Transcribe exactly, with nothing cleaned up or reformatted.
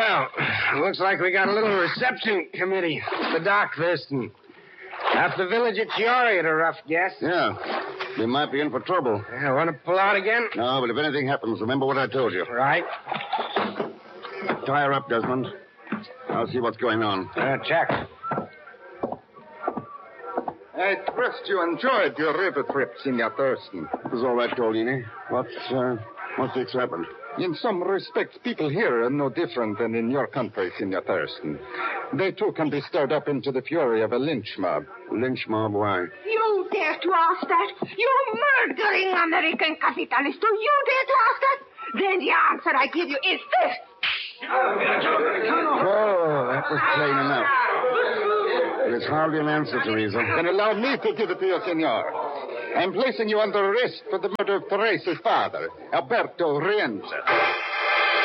Well, looks like we got a little reception committee. The doc first and half the village at Chiori at a rough guess. Yeah. We might be in for trouble. Yeah, want to pull out again? No, but if anything happens, remember what I told you. Right. Tie her up, Desmond. I'll see what's going on. Uh, check. I trust you enjoyed your river trip, Senor Thurston. It was all right, Goldini. What's, uh, what's next happened? In some respects, people here are no different than in your country, Senor Thurston. They, too, can be stirred up into the fury of a lynch mob. Lynch mob, why? You dare to ask that? You murdering American capitalist. Do you dare to ask that? Then the answer I give you is this. Oh, that was plain enough. It's hardly an answer, Teresa. Then allow me to give it to you, Senor. I'm placing you under arrest for the murder of Teresa's father, Alberto Rienza.